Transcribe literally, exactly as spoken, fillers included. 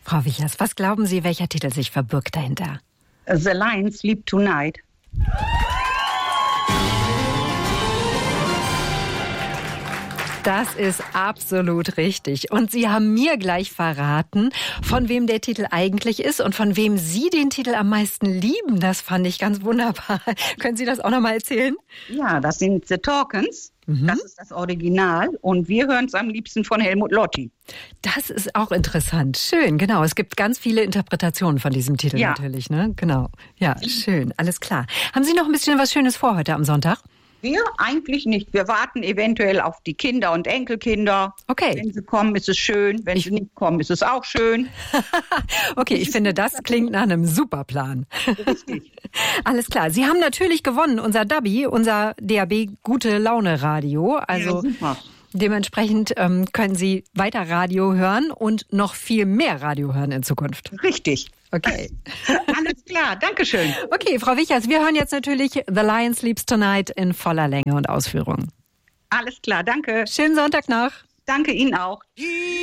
Frau Wichers, was glauben Sie, welcher Titel sich verbirgt dahinter? The Lions Sleep Tonight. Das ist absolut richtig. Und Sie haben mir gleich verraten, von wem der Titel eigentlich ist und von wem Sie den Titel am meisten lieben. Das fand ich ganz wunderbar. Können Sie das auch noch mal erzählen? Ja, das sind The Talkens. Mhm. Das ist das Original. Und wir hören es am liebsten von Helmut Lotti. Das ist auch interessant. Schön, genau. Es gibt ganz viele Interpretationen von diesem Titel ja. natürlich, ne? Genau. Ja, schön. Alles klar. Haben Sie noch ein bisschen was Schönes vor heute am Sonntag? Wir eigentlich nicht. Wir warten eventuell auf die Kinder und Enkelkinder. Okay. Wenn sie kommen, ist es schön. Wenn ich sie nicht kommen, ist es auch schön. Okay, ich finde, das klingt nach einem super Plan. Richtig. Alles klar. Sie haben natürlich gewonnen, unser Dabi, unser D A B Gute Laune Radio. Also ja, super. Dementsprechend ähm, können Sie weiter Radio hören und noch viel mehr Radio hören in Zukunft. Richtig. Okay. Alles klar, Dankeschön. Okay, Frau Wichers, wir hören jetzt natürlich The Lion Sleeps Tonight in voller Länge und Ausführung. Alles klar, danke. Schönen Sonntag noch. Danke Ihnen auch.